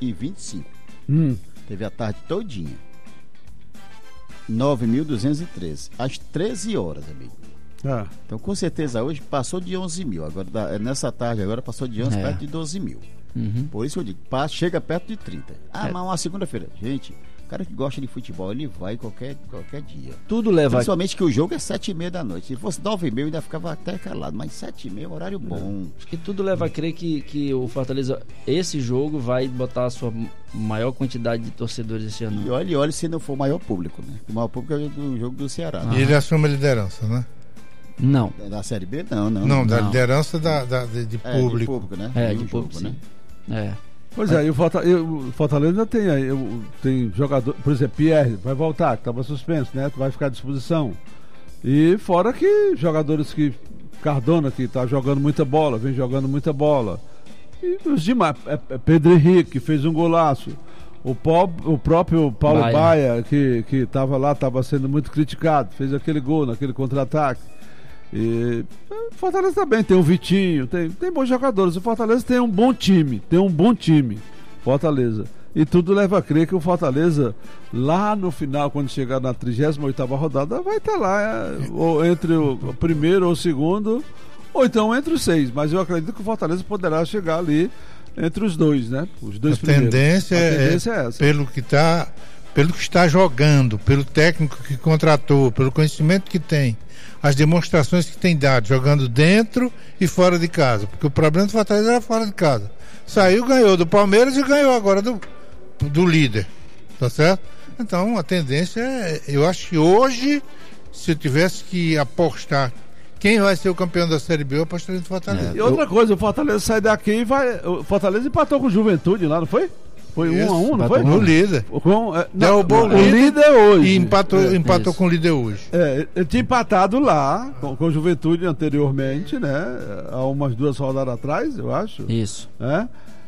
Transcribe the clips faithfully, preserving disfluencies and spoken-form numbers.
e vinte e cinco. Hum. Teve a tarde todinha. nove mil duzentos e treze. Às treze horas, amigo. Ah. Então, com certeza, hoje passou de onze mil. Agora, nessa tarde, agora passou de onze, é. perto de doze mil. Uhum. Por isso eu digo, passa, chega perto de trinta. Ah, é. mas uma segunda-feira. Gente, o cara que gosta de futebol, ele vai qualquer, qualquer dia. Tudo leva... Principalmente que o jogo é sete e meia da noite. Se fosse nove e meia, eu ainda ficava até calado. Mas sete e meia é um horário bom. Acho que tudo leva a crer que, que o Fortaleza, esse jogo, vai botar a sua maior quantidade de torcedores esse ano. E olha, olha se não for o maior público, né? O maior público é do jogo do Ceará. E ele assume a liderança, né? Não. Da, da Série B, não, não. Não, da não. liderança da, da, de, de é, público. de público, né? É, Tem de um público, jogo, sim. né? É. Pois é, e o Fortaleza, o Fortaleza ainda tem aí, tem jogador, por exemplo, Pierre, vai voltar, que estava suspenso, né? Vai ficar à disposição. E fora que jogadores que. Cardona, que está jogando muita bola, vem jogando muita bola. E os demais, é, é Pedro Henrique, que fez um golaço. O, Paul, o próprio Paulo Baia, Baia que estava lá, estava sendo muito criticado, fez aquele gol naquele contra-ataque. E o Fortaleza também tem o Vitinho, tem, tem bons jogadores. O Fortaleza tem um bom time, tem um bom time, Fortaleza. E tudo leva a crer que o Fortaleza, lá no final, quando chegar na trigésima oitava rodada, vai estar lá, é, ou entre o primeiro ou o segundo, ou então entre os seis. Mas eu acredito que o Fortaleza poderá chegar ali entre os dois, né? Os dois a primeiros. Tendência a tendência é, é essa. Pelo que tá, pelo que está jogando, pelo técnico que contratou, pelo conhecimento que tem, as demonstrações que tem dado, jogando dentro e fora de casa, porque o problema do Fortaleza era fora de casa. Saiu, ganhou do Palmeiras e ganhou agora do, do líder, tá certo? Então a tendência é, eu acho que hoje, se eu tivesse que apostar quem vai ser o campeão da Série B, eu apostaria no Fortaleza. É, e outra coisa, o Fortaleza sai daqui e vai. O Fortaleza empatou com o Juventude lá, não foi? Foi um a um, não foi? No líder. Com, é, Derrubou o líder hoje. E empatou, é, empatou com o líder hoje. É, ele tinha empatado lá com, com o Juventude anteriormente, né? Há umas duas rodadas atrás, eu acho. Isso. É?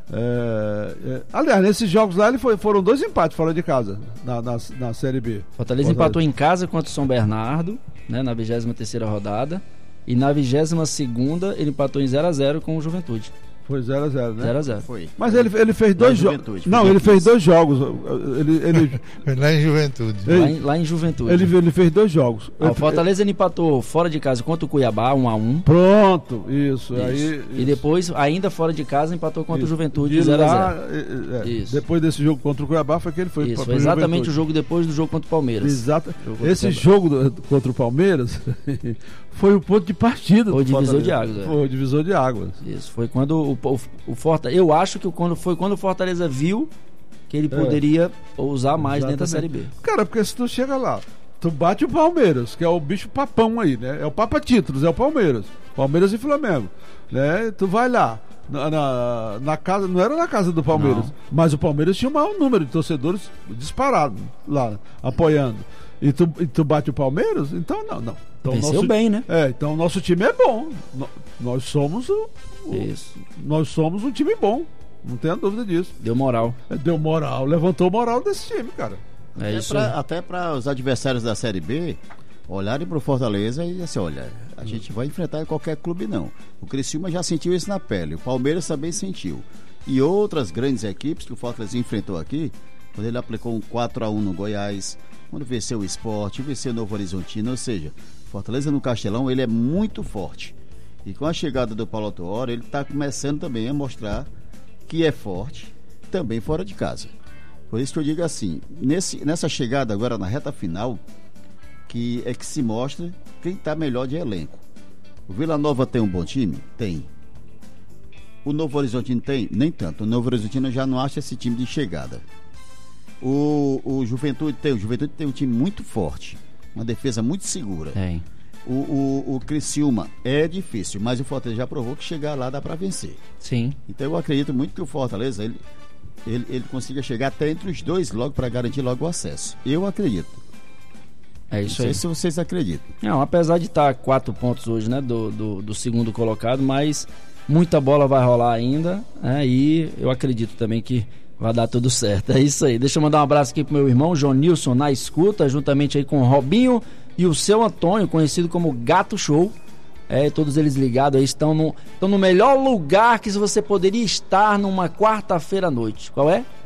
É, é, aliás, nesses jogos lá ele foi, foram dois empates fora de casa na, na, na Série B. Fortaleza, Fortaleza empatou em casa contra o São Bernardo, né, na vigésima terceira rodada. E na vigésima segunda ele empatou em zero a zero com o Juventude. Foi zero a zero, né? zero a zero. Foi. Mas ele, ele fez dois jogos. Não, ele fez dois jogos. Ele, ele... lá em Juventude. Ele... Lá, em, lá em Juventude. Ele, ele fez dois jogos. Ah, o Fortaleza ele empatou fora de casa contra o Cuiabá, um a um. Pronto, isso. isso. Aí, isso. E depois, ainda fora de casa, empatou contra isso. o Juventude zero a zero. É, isso. Depois desse jogo contra o Cuiabá foi que ele foi. Isso, foi exatamente Juventude. O jogo depois do jogo contra o Palmeiras. Exato. Esse jogo do, contra o Palmeiras foi o ponto de partida. Foi o divisor de águas. É. Foi o divisor de águas. Isso, foi quando o, o, o Fortaleza. Eu acho que quando, foi quando o Fortaleza viu que ele poderia é. usar mais Exatamente. Dentro da Série B. Cara, porque se tu chega lá, tu bate o Palmeiras, que é o bicho papão aí, né? É o Papa Títulos, é o Palmeiras. Palmeiras e Flamengo. Né? Tu vai lá. Na, na, na casa, não era na casa do Palmeiras, não. Mas o Palmeiras tinha o maior número de torcedores disparado lá, apoiando. E tu, e tu bate o Palmeiras? Então não, não. Então, Venceu nosso, bem, né? É, então o nosso time é bom. No, nós somos o, o Isso. Nós somos um time bom. Não tenha dúvida disso. Deu moral. É, deu moral, levantou moral desse time, cara. É até isso. Pra, até para os adversários da Série B olharem pro Fortaleza e assim, olha, a hum. gente vai enfrentar qualquer clube não. O Criciúma já sentiu isso na pele, o Palmeiras também sentiu. E outras grandes equipes que o Fortaleza enfrentou aqui, quando ele aplicou um quatro a um no Goiás, quando venceu o Sport, venceu o Novo Horizontino, ou seja, Fortaleza no Castelão, ele é muito forte. E com a chegada do Paulo Autuori, ele está começando também a mostrar que é forte, também fora de casa. Por isso que eu digo assim, nesse, nessa chegada agora na reta final, que é que se mostra quem está melhor de elenco. O Vila Nova tem um bom time? Tem. O Novo Horizontino tem? Nem tanto. O Novo Horizontino já não acha esse time de chegada. O, o Juventude tem, o Juventude tem um time muito forte, uma defesa muito segura. Tem. O, o, o Criciúma é difícil, mas o Fortaleza já provou que chegar lá dá para vencer. Sim. Então eu acredito muito que o Fortaleza ele, ele, ele consiga chegar até entre os dois logo para garantir logo o acesso. Eu acredito. É isso aí. Não sei aí. se vocês acreditam. Não, apesar de estar quatro pontos hoje, né, do, do, do segundo colocado, mas muita bola vai rolar ainda, né, e eu acredito também que vai dar tudo certo. É isso aí. Deixa eu mandar um abraço aqui pro meu irmão João Nilson na escuta, juntamente aí com o Robinho e o seu Antônio, conhecido como Gato Show. É, todos eles ligados aí, estão no, estão no melhor lugar que você poderia estar numa quarta-feira à noite. Qual é?